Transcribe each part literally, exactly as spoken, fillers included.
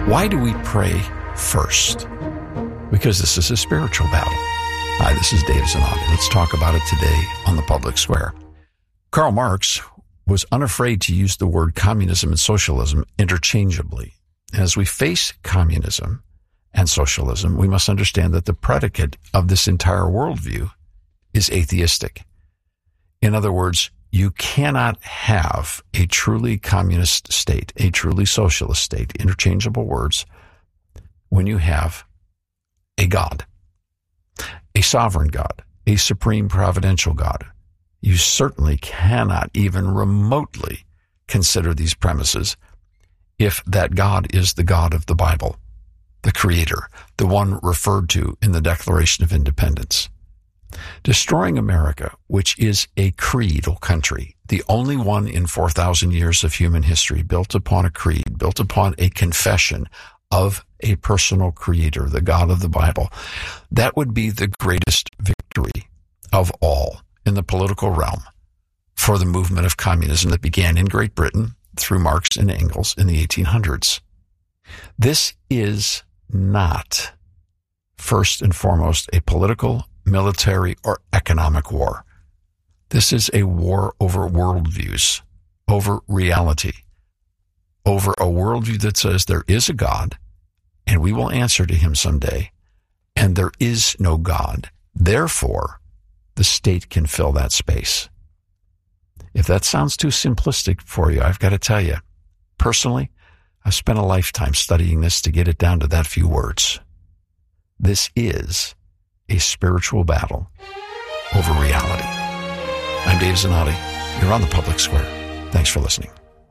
Why do we pray first? Because this is a spiritual battle. Hi, this is Dave Zanotti. Let's talk about it today on the Public Square. Karl Marx was unafraid to use the word communism and socialism interchangeably. As we face communism and socialism, we must understand that the predicate of this entire worldview is atheistic. In other words, you cannot have a truly communist state, a truly socialist state, interchangeable words, when you have a God, a sovereign God, a supreme providential God. You certainly cannot even remotely consider these premises if that God is the God of the Bible, the Creator, the one referred to in the Declaration of Independence. Destroying America, which is a creedal country, the only one in four thousand years of human history built upon a creed, built upon a confession of a personal creator, the God of the Bible, that would be the greatest victory of all in the political realm for the movement of communism that began in Great Britain through Marx and Engels in the eighteen hundreds. This is not, first and foremost, a political, military, or economic war. This is a war over worldviews, over reality, over a worldview that says there is a God, and we will answer to him someday, and there is no God. Therefore, the state can fill that space. If that sounds too simplistic for you, I've got to tell you, personally, I've spent a lifetime studying this to get it down to that few words. This is a spiritual battle over reality. I'm Dave Zanotti. You're on the Public Square. Thanks for listening.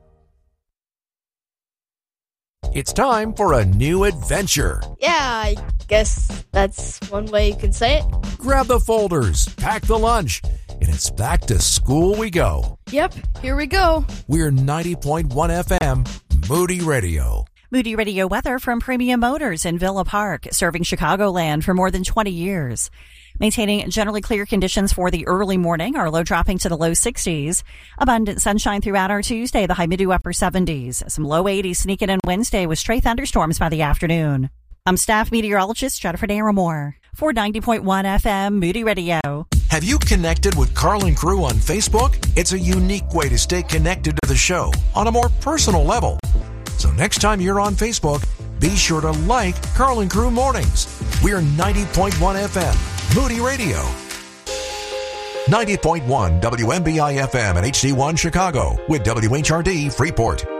It's time for a new adventure. Yeah, I guess that's one way you can say it. Grab the folders, pack the lunch, and it's back to school we go. Yep, here we go. We're ninety point one F M, Moody Radio. Moody Radio weather from Premium Motors in Villa Park, serving Chicagoland for more than twenty years. Maintaining generally clear conditions for the early morning, our low dropping to the low sixties. Abundant sunshine throughout our Tuesday, the high mid to upper seventies. Some low eighties sneaking in Wednesday with stray thunderstorms by the afternoon. I'm staff meteorologist Jennifer Naramore for ninety point one F M Moody Radio. Have you connected with Karl and Crew on Facebook? It's a unique way to stay connected to the show on a more personal level. So next time you're on Facebook, be sure to like Karl and Crew Mornings. We're ninety point one F M, Moody Radio. ninety point one W M B I F M and H D one Chicago with W H R D Freeport.